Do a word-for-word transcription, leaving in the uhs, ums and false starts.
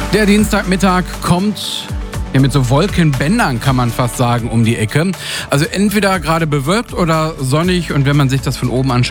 Der Dienstagmittag kommt ja mit so Wolkenbändern, kann man fast sagen, um die Ecke. Also entweder gerade bewölkt oder sonnig, und wenn man sich das von oben anschaut,